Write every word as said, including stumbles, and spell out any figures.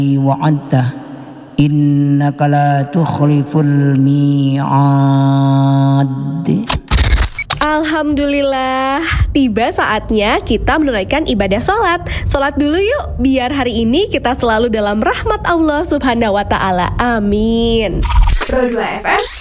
wa'adta innaka la tukhliful mi'ad. Alhamdulillah, tiba saatnya kita menunaikan ibadah sholat. Sholat dulu yuk, biar hari ini kita selalu dalam rahmat Allah Subhanahu wa Ta'ala. Amin. Pro dua F M